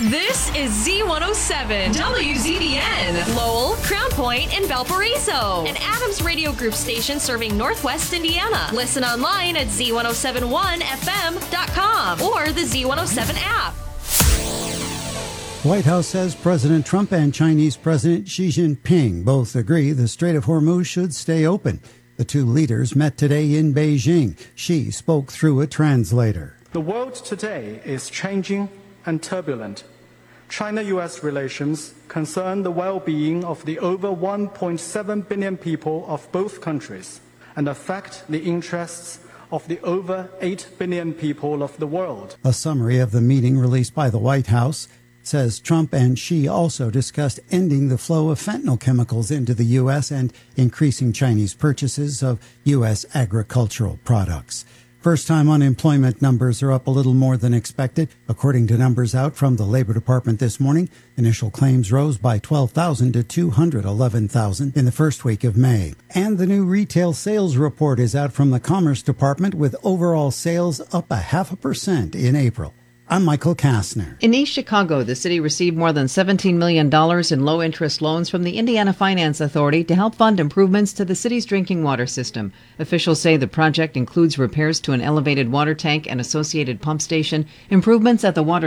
This is Z107, WZBN, Lowell, Crown Point, and Valparaiso. An Adams Radio Group station serving Northwest Indiana. Listen online at Z1071FM.com or the Z107 app. White House says President Trump and Chinese President Xi Jinping both agree the Strait of Hormuz should stay open. The two leaders met today in Beijing. Xi spoke through a translator. The world today is changing and turbulent. China-U.S. relations concern the well-being of the over 1.7 billion people of both countries and affect the interests of the over 8 billion people of the world. A summary of the meeting released by the White House says Trump and Xi also discussed ending the flow of fentanyl chemicals into the U.S. and increasing Chinese purchases of U.S. agricultural products. First-time unemployment numbers are up a little more than expected. According to numbers out from the Labor Department this morning, initial claims rose by 12,000 to 211,000 in the first week of May. And the new retail sales report is out from the Commerce Department with overall sales up 0.5% in April. I'm Michael Kastner. In East Chicago, the city received more than $17 million in low-interest loans from the Indiana Finance Authority to help fund improvements to the city's drinking water system. Officials say the project includes repairs to an elevated water tank and associated pump station, improvements at the water